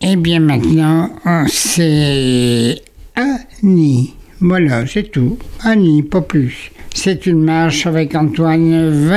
Et bien maintenant, c'est Annie. Voilà, c'est tout. Annie, pas plus. C'est une marche avec Antoine